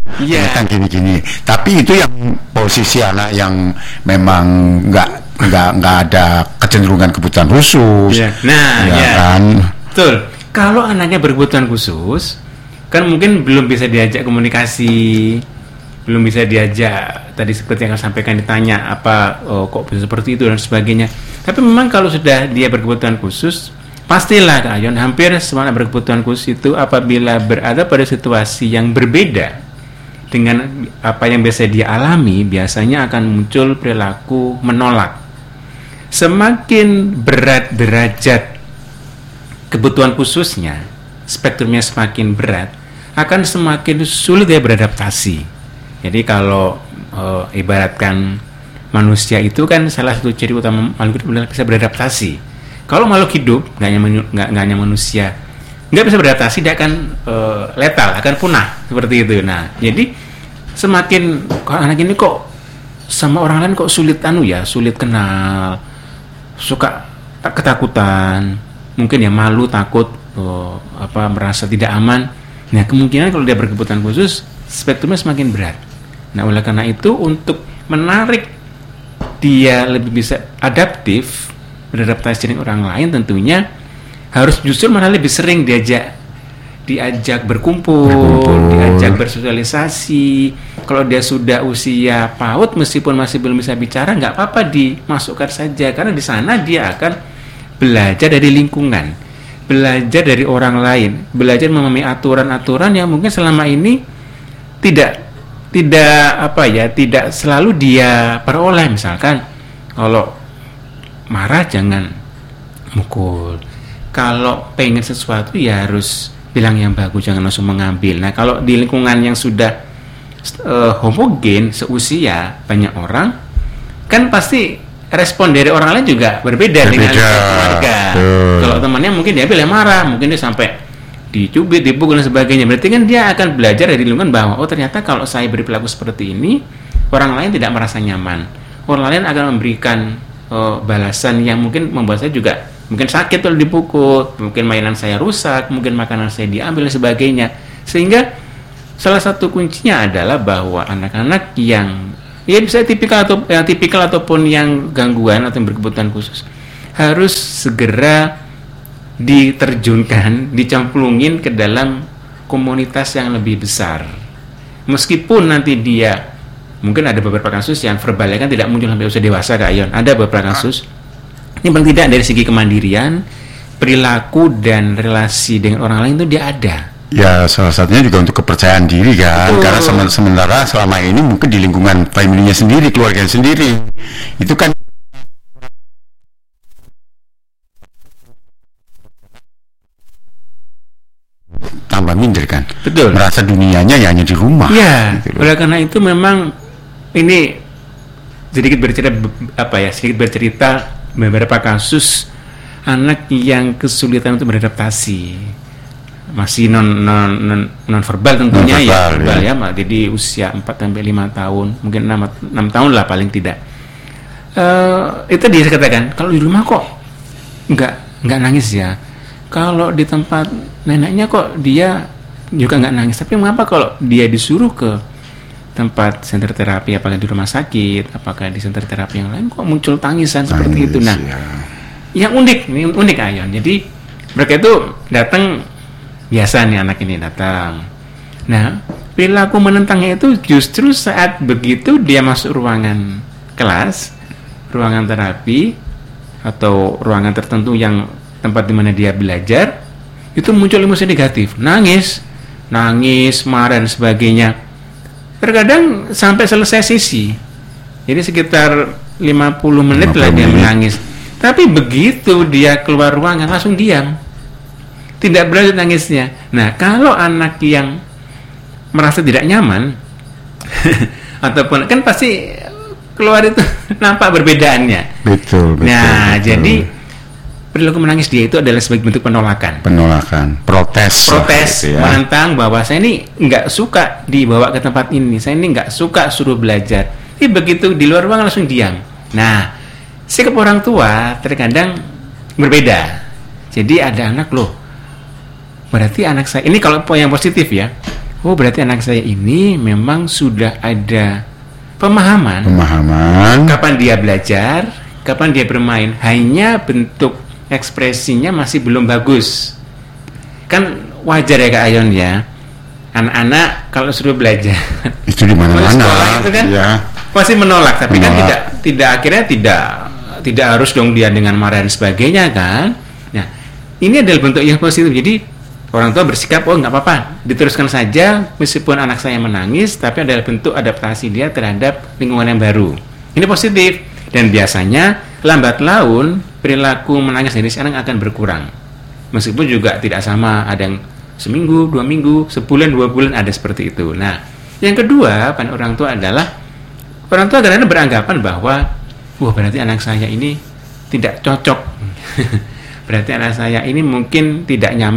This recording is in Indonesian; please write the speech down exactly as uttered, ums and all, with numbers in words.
Iya. Kan gini-gini. Tapi itu yang posisi anak yang memang nggak nggak nggak ada kecenderungan kebutuhan khusus. Iya. Nah, ya, ya. kan. Betul. Kalau anaknya berkebutuhan khusus, kan mungkin belum bisa diajak komunikasi, belum bisa diajak tadi seperti yang saya sampaikan, ditanya apa oh, kok bisa seperti itu dan sebagainya. Tapi memang kalau sudah dia berkebutuhan khusus, pastilah Kak Ayon, hampir semua anak berkebutuhan khusus itu apabila berada pada situasi yang berbeda dengan apa yang biasa dia alami, biasanya akan muncul perilaku menolak. Semakin berat derajat kebutuhan khususnya, spektrumnya semakin berat, akan semakin sulit dia beradaptasi. Jadi kalau e, ibaratkan manusia itu kan salah satu ciri utama makhluk hidup adalah bisa beradaptasi. Kalau makhluk hidup, nggak hanya, nggak, nggak hanya manusia, nggak bisa beradaptasi, dia akan e, letal, akan punah seperti itu. Nah, jadi semakin kok anak ini kok sama orang lain kok sulit anu ya, sulit kenal, suka ketakutan, mungkin ya malu, takut, oh, apa merasa tidak aman. Nah, kemungkinan kalau dia berkebutuhan khusus, spektrumnya semakin berat. Nah, oleh karena itu untuk menarik dia lebih bisa adaptif, beradaptasi dengan orang lain, tentunya harus justru malah lebih sering diajak diajak berkumpul, berkumpul, diajak bersosialisasi. Kalau dia sudah usia PAUD, meskipun masih belum bisa bicara, nggak apa-apa dimasukkan saja, karena di sana dia akan belajar dari lingkungan, belajar dari orang lain, belajar memahami aturan-aturan yang mungkin selama ini tidak tidak apa ya, tidak selalu dia peroleh. Misalkan kalau marah jangan mukul, kalau pengen sesuatu ya harus bilang yang bagus, jangan langsung mengambil. Nah, kalau di lingkungan yang sudah uh, homogen seusia banyak orang, kan pasti respon dari orang lain juga berbeda, berbeda. dengan keluarga. Uh. Kalau temannya mungkin dia bilang marah, mungkin dia sampai dicubit, dipukul dan sebagainya. Berarti kan dia akan belajar dari lingkungan bahwa oh ternyata kalau saya berperilaku seperti ini, orang lain tidak merasa nyaman. Orang lain akan memberikan uh, balasan yang mungkin membuat saya juga mungkin sakit kalau dipukul, mungkin mainan saya rusak, mungkin makanan saya diambil dan sebagainya. Sehingga salah satu kuncinya adalah bahwa anak-anak yang ya bisa tipikal atau yang tipikal ataupun yang gangguan atau yang berkebutuhan khusus harus segera diterjunkan, dicemplungin ke dalam komunitas yang lebih besar. Meskipun nanti dia mungkin ada beberapa kasus yang verbalnya kan tidak muncul sampai usia dewasa, Kak Ayon. Ada beberapa kasus. Ini paling tidak dari segi kemandirian, perilaku dan relasi dengan orang lain itu dia ada. Ya, salah satunya juga untuk kepercayaan diri kan. Betul. Karena sementara selama ini mungkin di lingkungan familynya sendiri, keluarganya sendiri, itu kan tambah minder kan. Betul. Merasa dunianya ya hanya di rumah. Iya. Gitu. Oleh karena itu memang ini sedikit bercerita apa ya, sedikit bercerita beberapa kasus anak yang kesulitan untuk beradaptasi, masih non non non, non verbal tentunya, non verbal, ya, verbal ya. ya, jadi usia empat sampai lima tahun, mungkin enam tahun lah paling tidak. Uh, itu dia katakan, kalau di rumah kok nggak nggak nangis ya, kalau di tempat neneknya kok dia juga nggak nangis, tapi mengapa kalau dia disuruh ke tempat center terapi, apakah di rumah sakit, apakah di center terapi yang lain, kok muncul tangisan Tangis, seperti itu. Nah, ya. yang unik, ini unik Ayon. Jadi mereka itu datang biasa nih, anak ini datang. Nah, perilaku menentangnya itu justru saat begitu dia masuk ruangan kelas, ruangan terapi atau ruangan tertentu yang tempat di mana dia belajar, itu muncul emosi negatif, nangis, nangis, marah dan sebagainya. Terkadang sampai selesai sesi, jadi sekitar lima puluh menit lah dia menangis. Tapi begitu dia keluar ruangan langsung diam, tidak berlanjut nangisnya. Nah, kalau anak yang merasa tidak nyaman ataupun kan pasti keluar itu nampak perbedaannya. Betul, betul. Nah, betul. jadi perilaku menangis dia itu adalah sebagai bentuk penolakan. Penolakan, protes. Protes, gitu ya. menentang bahwa saya ini nggak suka dibawa ke tempat ini, saya ini nggak suka suruh belajar. Tapi begitu di luar ruangan langsung diam. Nah, sikap orang tua terkadang berbeda. Jadi ada anak loh, berarti anak saya ini kalau yang positif ya, oh berarti anak saya ini memang sudah ada pemahaman, pemahaman kapan dia belajar, kapan dia bermain, hanya bentuk ekspresinya masih belum bagus. Kan wajar ya Kak Ayon ya, anak-anak kalau suruh belajar itu di mana-mana itu kan ya. masih menolak, tapi menolak. kan tidak tidak akhirnya tidak tidak harus dong dia dengan marah dan sebagainya kan. Nah ini adalah bentuk yang positif. Jadi orang tua bersikap, oh nggak apa-apa, diteruskan saja meskipun anak saya menangis, tapi adalah bentuk adaptasi dia terhadap lingkungan yang baru. Ini positif, dan biasanya lambat laun perilaku menangis dari sekarang akan berkurang. Meskipun juga tidak sama, ada yang seminggu, dua minggu, sebulan, dua bulan, ada seperti itu. Nah, yang kedua pada orang tua adalah orang tua kadang-kadang beranggapan bahwa, wah berarti anak saya ini tidak cocok, berarti anak saya ini mungkin tidak nyaman.